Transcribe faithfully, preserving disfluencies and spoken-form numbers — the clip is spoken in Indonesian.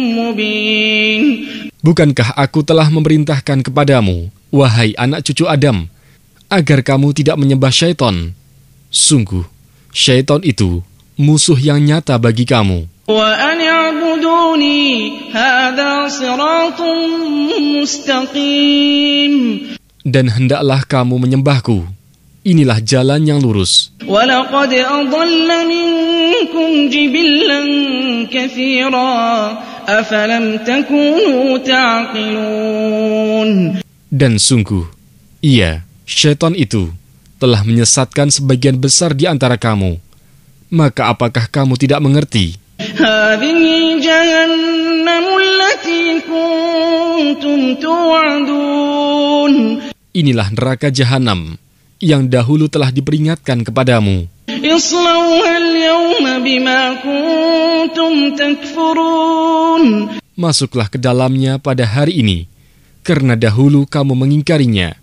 مبين. Bukankah aku telah memerintahkan kepadamu, wahai anak cucu Adam, agar kamu tidak menyembah syaitan? Sungguh, syaitan itu musuh yang nyata bagi kamu. وَأَنِ اعْبُدُونِي هَذَا صِرَاطٌ مُسْتَقِيمٌ. Dan hendaklah kamu menyembahku. Inilah jalan yang lurus. وَلَقَدْ أَضَلَّ مِنكُمْ جِبِلًّا كَثِيرًا أَفَلَمْ تَكُونُوا تَعْقِلُونَ. Dan sungguh, ia, syaitan itu, telah menyesatkan sebagian besar di antara kamu. Maka apakah kamu tidak mengerti? هَذِهِ جَهَنَّمُ الَّتِي كُنتُمْ تُوعَدُونَ. Inilah neraka jahanam yang dahulu telah diperingatkan kepadamu. اصْلَوْهَا الْيَوْمَ بِمَا كُنتُمْ تَكْفُرُونَ. Masuklah ke dalamnya pada hari ini, karena dahulu kamu mengingkarinya.